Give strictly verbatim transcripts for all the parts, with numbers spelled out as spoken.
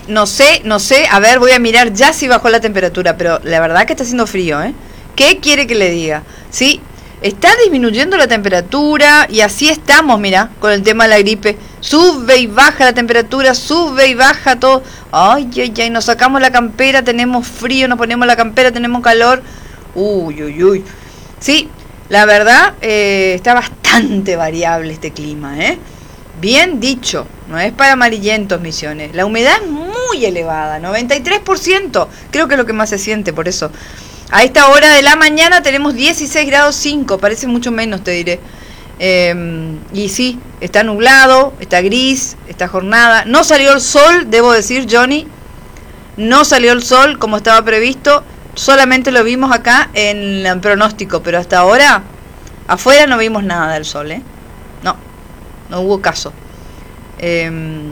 no sé, no sé, a ver, voy a mirar ya si bajó la temperatura, pero la verdad que está haciendo frío, ¿eh? ¿Qué quiere que le diga? Sí, está disminuyendo la temperatura y así estamos, mira, con el tema de la gripe. Sube y baja la temperatura, sube y baja todo. Ay, ay, ay, nos sacamos la campera, tenemos frío, nos ponemos la campera, tenemos calor. Uy, uy, uy. Sí, la verdad, eh, está bastante variable este clima, ¿eh? Bien dicho, no es para amarillentos, Misiones. La humedad es muy elevada, noventa y tres por ciento. Creo que es lo que más se siente, por eso. A esta hora de la mañana tenemos dieciséis grados cinco, parece mucho menos, te diré. Eh, y sí, está nublado, está gris, esta jornada. No salió el sol, debo decir, Johnny. No salió el sol como estaba previsto. Solamente lo vimos acá en el pronóstico, pero hasta ahora afuera no vimos nada del sol, ¿eh? No, no hubo caso. Eh,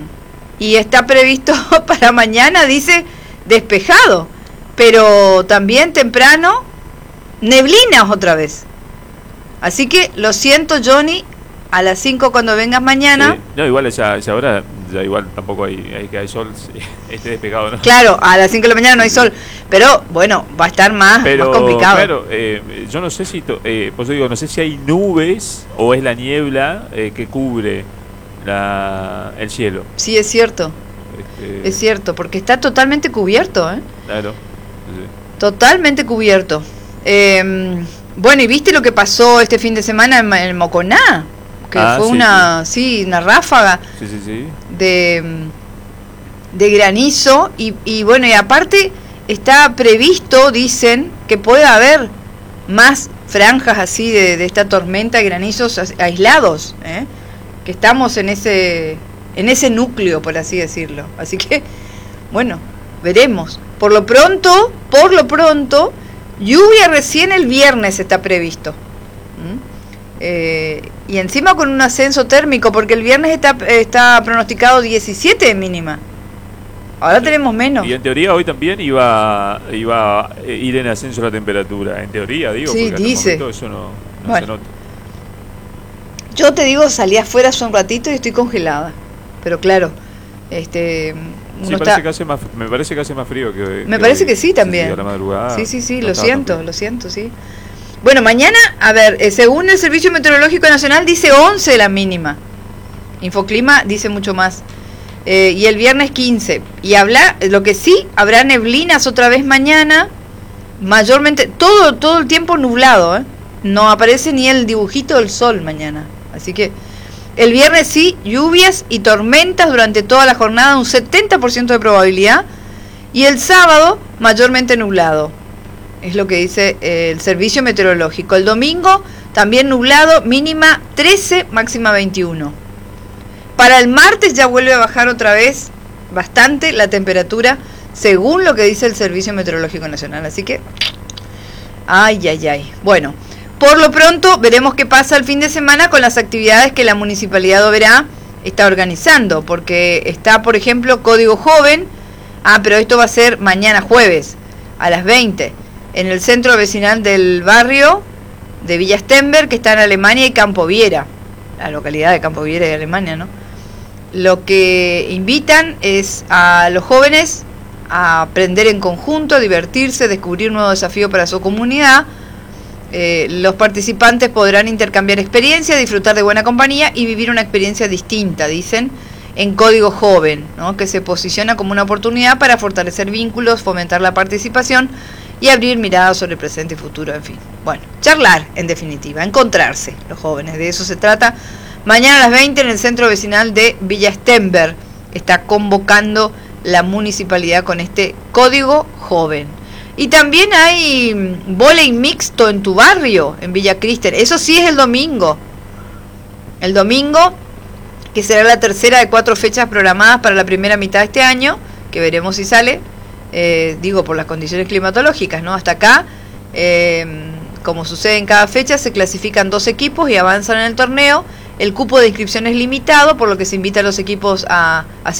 y está previsto para mañana, dice, despejado, pero también temprano, neblinas otra vez. Así que lo siento, Johnny, a las cinco cuando vengas mañana. Sí. No, igual esa, esa hora, ya igual tampoco hay, hay que hay sol, sí, esté despejado, ¿no? Claro, a las cinco de la mañana no hay sol, pero bueno, va a estar más, pero, más complicado. Claro, eh, yo no sé si, to, eh, pues yo digo, no sé si hay nubes o es la niebla eh, que cubre la, el cielo. Sí, es cierto, este... es cierto, porque está totalmente cubierto, ¿eh? Claro, sí. Totalmente cubierto. Eh, bueno, ¿y viste lo que pasó este fin de semana en, en Moconá? Que ah, fue sí, una, sí. sí, una ráfaga sí, sí, sí. de de granizo y, y bueno, y aparte está previsto, dicen, que puede haber más franjas así de, de esta tormenta de granizos aislados, ¿eh? Que estamos en ese en ese núcleo, por así decirlo. Así que, bueno, veremos. Por lo pronto, por lo pronto, lluvia recién el viernes está previsto. ¿Mm? Eh, y encima con un ascenso térmico, porque el viernes está, está pronosticado diecisiete de mínima. Ahora tenemos menos. Y en teoría hoy también iba iba a ir en ascenso la temperatura. En teoría, digo, sí, porque dice. hasta el momento eso no, no bueno, se nota. Yo te digo, salí afuera hace un ratito y estoy congelada. Pero claro, este... Sí, parece está... que hace más, me parece que hace más frío que... Me que parece hoy. que sí también. Sí, sí, a la madrugada, sí, sí, sí, no lo siento, tan... lo siento, sí. Bueno, mañana, a ver, eh, según el Servicio Meteorológico Nacional dice once la mínima. Infoclima dice mucho más. Eh, y el viernes quince. Y habla, lo que sí, habrá neblinas otra vez mañana, mayormente, todo, todo el tiempo nublado, ¿eh? No aparece ni el dibujito del sol mañana. Así que el viernes sí, lluvias y tormentas durante toda la jornada, un setenta por ciento de probabilidad. Y el sábado, mayormente nublado. Es lo que dice eh, el Servicio Meteorológico. El domingo, también nublado, mínima trece, máxima veintiuno. Para el martes ya vuelve a bajar otra vez bastante la temperatura, según lo que dice el Servicio Meteorológico Nacional. Así que, ay, ay, ay. Bueno, por lo pronto veremos qué pasa el fin de semana con las actividades que la Municipalidad de Oberá está organizando. Porque está, por ejemplo, Código Joven. Ah, pero esto va a ser mañana jueves, a las veinte, en el centro vecinal del barrio de Villa Stenberg, que está en Alemania y Campo Viera, la localidad de Campo Viera de Alemania, ¿no? Lo que invitan es a los jóvenes a aprender en conjunto, a divertirse, descubrir un nuevo desafío para su comunidad. Eh, los participantes podrán intercambiar experiencias, disfrutar de buena compañía y vivir una experiencia distinta, dicen, en Código Joven, ¿no? Que se posiciona como una oportunidad para fortalecer vínculos, fomentar la participación y abrir miradas sobre el presente y futuro, en fin. Bueno, charlar, en definitiva, encontrarse los jóvenes, de eso se trata. Mañana a las veinte en el centro vecinal de Villa Stenberg está convocando la municipalidad con este Código Joven. Y también hay vóley mixto en tu barrio, en Villa Cristel. Eso sí es el domingo. El domingo, que será la tercera de cuatro fechas programadas para la primera mitad de este año, que veremos si sale, eh, digo, por las condiciones climatológicas, ¿no? Hasta acá, eh, como sucede en cada fecha, se clasifican dos equipos y avanzan en el torneo. El cupo de inscripción es limitado, por lo que se invita a los equipos a, a